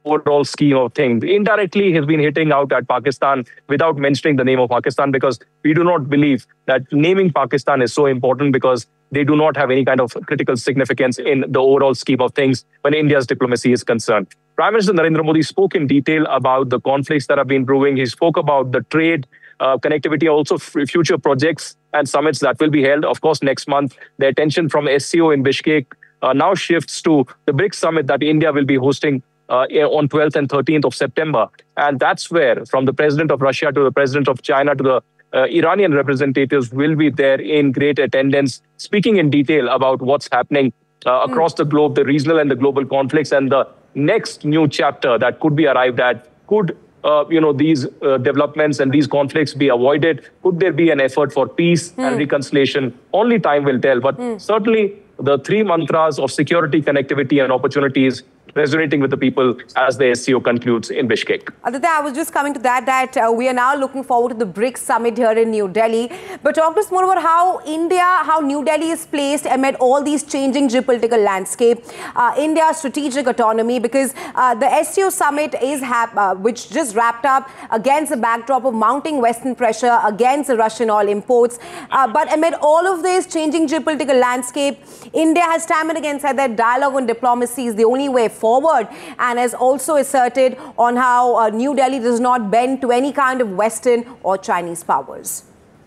overall scheme of things. Indirectly, he's been hitting out at Pakistan without mentioning the name of Pakistan, because we do not believe that naming Pakistan is so important, because they do not have any kind of critical significance in the overall scheme of things when India's diplomacy is concerned. Prime Minister Narendra Modi spoke in detail about the conflicts that have been brewing. He spoke about the trade, connectivity, also future projects and summits that will be held. Of course, next month, the attention from SCO in Bishkek now shifts to the BRICS summit that India will be hosting on 12th and 13th of September. And that's where, from the president of Russia to the president of China to the Iranian representatives, will be there in great attendance, speaking in detail about what's happening across the globe, the regional and the global conflicts, and the next new chapter that could be arrived at. Could these developments and these conflicts be avoided? Could there be an effort for peace and reconciliation? Only time will tell. But certainly, the three mantras of security, connectivity, and opportunities resonating with the people as the SCO concludes in Bishkek. Aditya, I was just coming to that we are now looking forward to the BRICS summit here in New Delhi. But talk to us more about how New Delhi is placed amid all these changing geopolitical landscape, India's strategic autonomy, because the SCO summit is which just wrapped up against the backdrop of mounting Western pressure against the Russian oil imports. But amid all of this changing geopolitical landscape, India has time and again said that dialogue and diplomacy is the only way forward, and has also asserted on how New Delhi does not bend to any kind of Western or Chinese powers.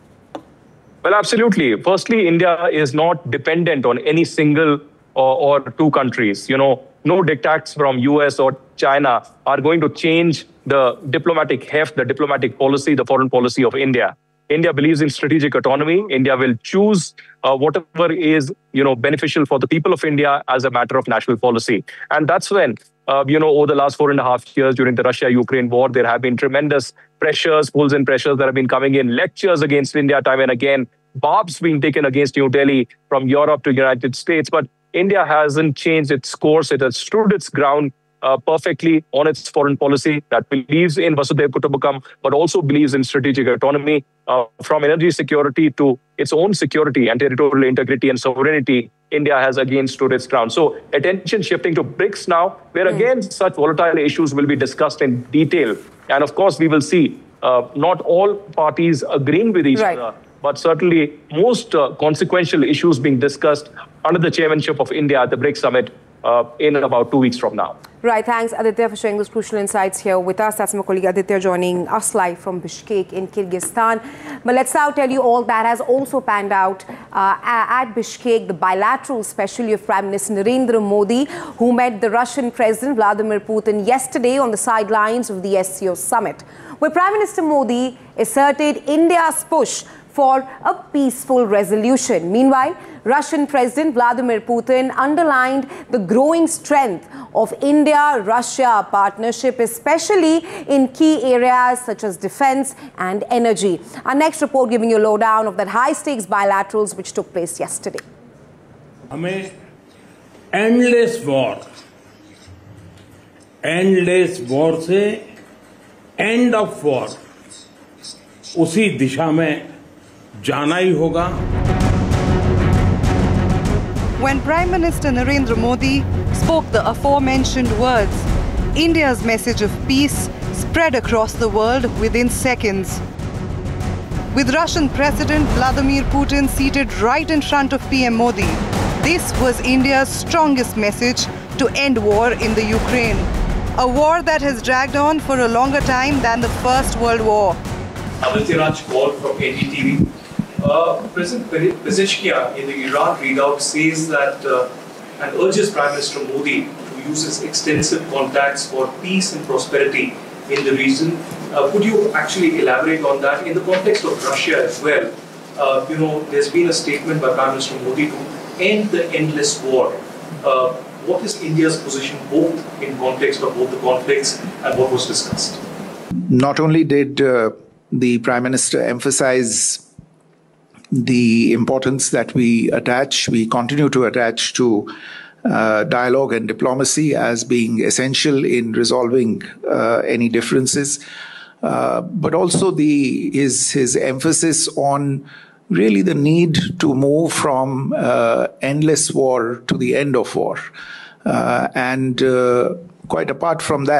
Well, absolutely. Firstly, India is not dependent on any single or two countries. No diktats from US or China are going to change the diplomatic heft, the diplomatic policy, the foreign policy of India. India believes in strategic autonomy. India will choose whatever is, beneficial for the people of India as a matter of national policy. And that's when, over the last 4.5 years during the Russia-Ukraine war, there have been tremendous pressures, pulls and pressures that have been coming in, lectures against India time and again, barbs being taken against New Delhi from Europe to United States. But India hasn't changed its course. It has stood its ground perfectly on its foreign policy that believes in Vasudhaiva Kutumbakam, but also believes in strategic autonomy, from energy security to its own security and territorial integrity and sovereignty. India has again stood its ground. So attention shifting to BRICS now, where again such volatile issues will be discussed in detail. And of course, we will see not all parties agreeing with each other, but certainly most consequential issues being discussed under the chairmanship of India at the BRICS summit in about 2 weeks from now. Right, thanks Aditya for sharing those crucial insights here with us. That's my colleague Aditya joining us live from Bishkek in Kyrgyzstan. But let's now tell you all that has also panned out at Bishkek, the bilateral especially of Prime Minister Narendra Modi, who met the Russian President Vladimir Putin yesterday on the sidelines of the SCO summit, where Prime Minister Modi asserted India's push for a peaceful resolution. Meanwhile, Russian President Vladimir Putin underlined the growing strength of India-Russia partnership, especially in key areas such as defense and energy. Our next report giving you a lowdown of that high-stakes bilaterals which took place yesterday. हमें endless war से end of war उसी दिशा में जाना ही होगा. When Prime Minister Narendra Modi spoke the aforementioned words, India's message of peace spread across the world within seconds. With Russian President Vladimir Putin seated right in front of PM Modi, this was India's strongest message to end war in the Ukraine. A war that has dragged on for a longer time than the First World War. Aditya Raj Kaur from NDTV. President Pezeshkian in the Iran readout says that and urges Prime Minister Modi to use his extensive contacts for peace and prosperity in the region. Could you actually elaborate on that in the context of Russia as well? There's been a statement by Prime Minister Modi to end the endless war. What is India's position both in context of both the conflicts and what was discussed? Not only did the Prime Minister emphasize the importance that we continue to attach to dialogue and diplomacy as being essential in resolving any differences, but also his emphasis on really the need to move from endless war to the end of war. And quite apart from that,